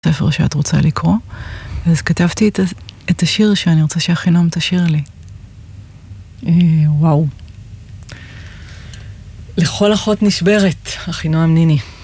ספר שאת רוצה לקרוא, אז כתבתי את השיר שאני רוצה שאחינום תשאיר לי. וואו. לכל אחות נשברת, אחינועם ניני.